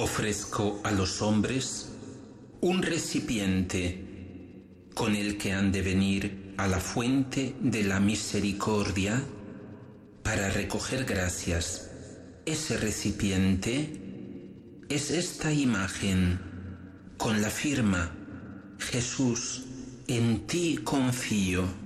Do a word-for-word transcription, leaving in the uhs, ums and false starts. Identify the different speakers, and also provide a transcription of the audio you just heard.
Speaker 1: Ofrezco a los hombres un recipiente con el que han de venir a la fuente de la misericordia para recoger gracias. Ese recipiente es esta imagen con la firma: Jesús, en ti confío.